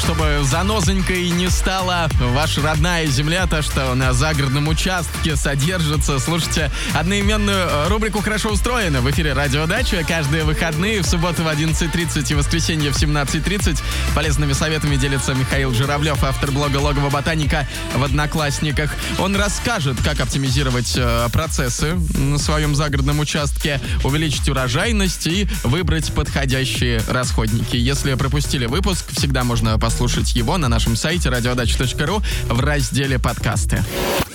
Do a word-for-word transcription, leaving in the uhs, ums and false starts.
чтобы занозонькой не стала ваша родная земля, то, что на загородном участке содержится. Слушайте одноименную рубрику «Хорошо устроено» в эфире «Радио Дача» каждые выходные в субботу в одиннадцать тридцать и воскресенье в семнадцать тридцать. Полезными советами делится Михаил Журавлев, автор блога «Логово ботаника» в Одноклассниках. Он расскажет, как оптимизировать э, процессы на своем загородном участке, увеличить урожайность и выбрать подходящие расходники. Если пропустили выпуск, всегда можно послушать его на нашем сайте радиодача точка ру в разделе «Подкасты».